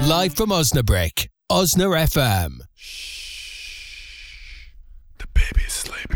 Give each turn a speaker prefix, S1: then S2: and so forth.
S1: Live from Osnabrick, Osna FM.
S2: The baby's sleeping.